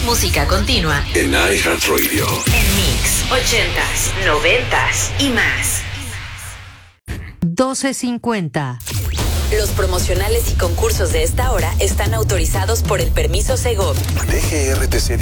música continua en iHeartRadio. En Mix 80s, 90s y más. 12:50. Los promocionales y concursos de esta hora están autorizados por el permiso Segov. DGRTC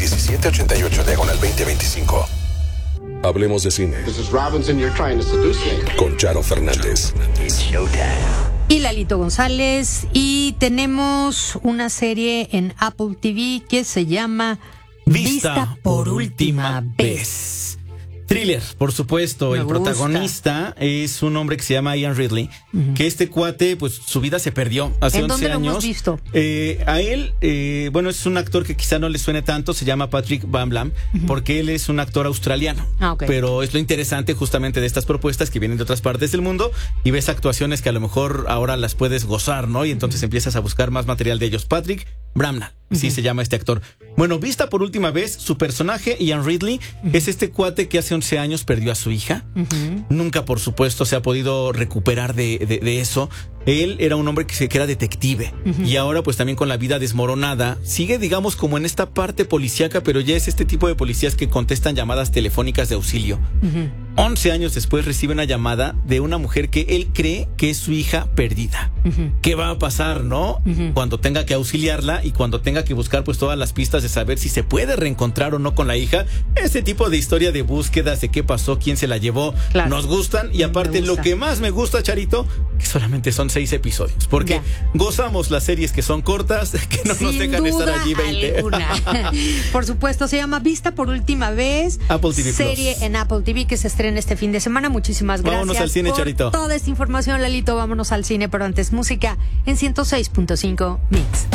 /2025. Hablemos de cine. Mrs. Robinson, you're trying to seduce me. Con Charo Fernández. Y Lalito González. Y tenemos una serie en Apple TV que se llama Vista por última vez. Thriller, por supuesto. Me el gusta. Protagonista es un hombre que se llama Ian Ridley, que este cuate, pues su vida se perdió hace 11 ¿En dónde años. lo hemos visto? A él, bueno, es un actor que quizá no le suene tanto, se llama Patrick Van Blam, porque él es un actor australiano. Ok. Pero es lo interesante justamente de estas propuestas que vienen de otras partes del mundo y ves actuaciones que a lo mejor ahora las puedes gozar, ¿no? Y entonces empiezas a buscar más material de ellos. Patrick Bramnall, sí se llama este actor. Bueno, Vista por última vez, su personaje, Ian Ridley, es este cuate que hace 11 años perdió a su hija. Nunca, por supuesto, se ha podido recuperar de eso. Él era un hombre que era detective y ahora pues también con la vida desmoronada sigue, digamos, como en esta parte policíaca, pero ya es este tipo de policías que contestan llamadas telefónicas de auxilio. 11 años después recibe una llamada de una mujer que él cree que es su hija perdida. ¿Qué va a pasar, no? Cuando tenga que auxiliarla y cuando tenga que buscar pues todas las pistas de saber si se puede reencontrar o no con la hija. Ese tipo de historia de búsquedas de qué pasó, quién se la llevó, claro, nos gustan. Y aparte lo que más me gusta, Charito, que solamente son 6 episodios, porque gozamos las series que son cortas, que no nos dejan estar allí 20. Por supuesto, se llama Vista por última vez. Apple TV serie Plus. en Apple TV que se estrena este fin de semana. Muchísimas gracias. Vámonos al cine, por Charito. toda esta información, Lalito. Vámonos al cine, pero antes música en 106.5 Mix.